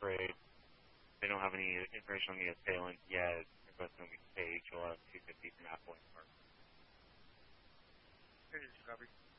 afraid. They don't have any information on the assailant yet. They're both going to be staged. We'll have 250 from Apple and Park. Here it is, Robert.